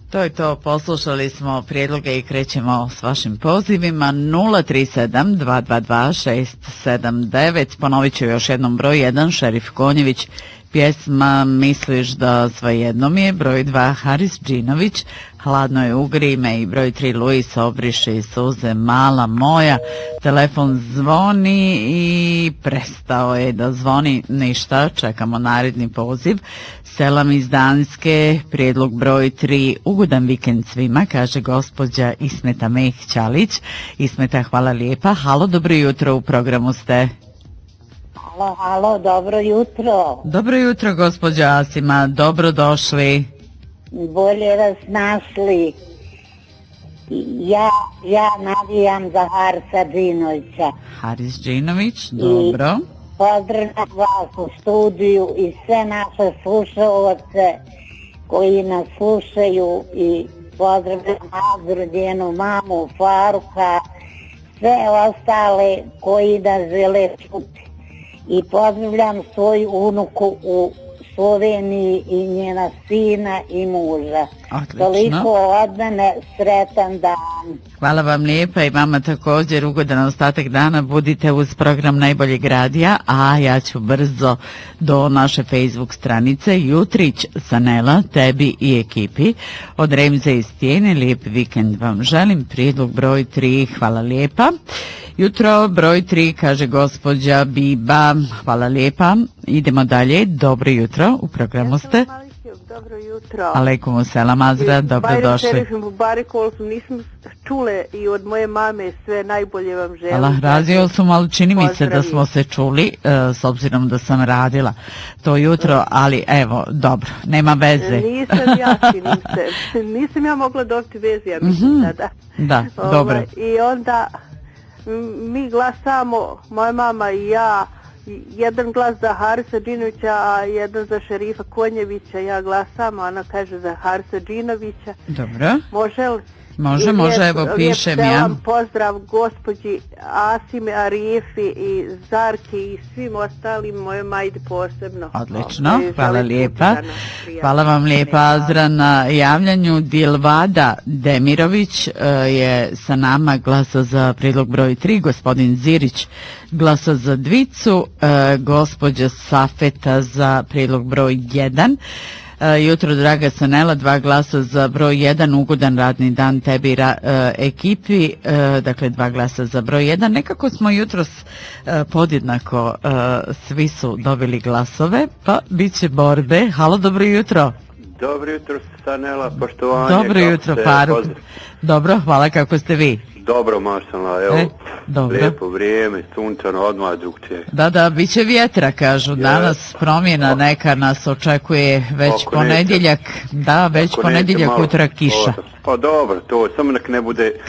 To je to, poslušali smo prijedloge i krećemo s vašim pozivima. 037 222 679, ponovit ću još jednom broj 1, Šerif Konjević, pjesma Misliš da svejedno mi je, broj 2, Haris Džinović, Hladno je ugrime i broj 3, Luis Obriše i suze mala moja. Telefon zvoni i prestao je da zvoni, ništa, čekamo naredni poziv. Selam iz Danske, prijedlog broj 3, ugodan vikend svima, kaže gospođa Ismeta Meh-Ćalić. Ismeta, hvala lijepa. Halo, dobro jutro, u programu ste. Halo, dobro jutro. Dobro jutro, gospođa Asima, dobro došli. Bolje vas našli. Ja navijam za Harisa Džinovića. Haris Džinović, dobro. Pozdravljam vas u studiju i sve naše slušalce koji nas slušaju i pozdravljam Azru, njenu mamu, Faruka, sve ostale koji nas žele čuti. I pozdravljam svoju unuku u Sloveniji i njena sina i muža. Odlično. Toliko od mene, sretan dan. Hvala vam lijepa i vama također ugodan ostatak dana. Budite uz program Najboljeg radija, a ja ću brzo do naše Facebook stranice. Jutrić Sanela, tebi i ekipi. Od Remze iz Stijene, lijep vikend vam želim. Prijedlog broj 3, hvala lijepa. Jutro broj 3, kaže gospođa Biba, hvala lijepa. Idemo dalje, dobro jutro, u programu ste. Dobro jutro. Alejkum selam Azra, dobrodošli. Šerif Mubarekol su nisam čule i od moje mame sve najbolje vam želim. Allah razio sam, ali čini mi se da smo se čuli, s obzirom da sam radila to jutro, ali evo, dobro, nema veze. Nisam ja mogla dobiti veze, ja mislim tada. Da, dobro. I onda mi glasamo, moja mama i ja, jedan glas za Harisa Džinovića, a jedan za Šerifa Konjevića. Ja glasam, ona kaže za Harisa Džinovića. Dobro. Može li? Može, evo pišem ja. Pozdrav gospođi Asime, Arijefi i Zarki i svim ostalim, moje majde posebno. Odlično, hvala lijepa. Hvala vam lijepa, Azra, na javljanju. Dilvada Demirović je sa nama, glasa za prijedlog broj 3, gospodin Zirić glasa za dvicu, gospođa Safeta za prijedlog broj 1. Jutro, draga Sanela, 2 glasa za broj 1, ugodan radni dan tebi ekipi, dakle 2 glasa za broj 1. Nekako smo jutros podjednako, svi su dobili glasove, pa bit će borbe. Halo, dobro jutro. Dobro jutro, Sanela, poštovanje. Dobro jutro, Faruk. Dobro, hvala, kako ste vi? Dobro, mašala, evo, lijepo vrijeme, sunčano, odmah drugčije. Da, bit će vjetra, kažu, danas promjena neka nas očekuje već ponedjeljak, da, već ponedjeljak, utorak kiša. Pa dobro, to samo nek ne bude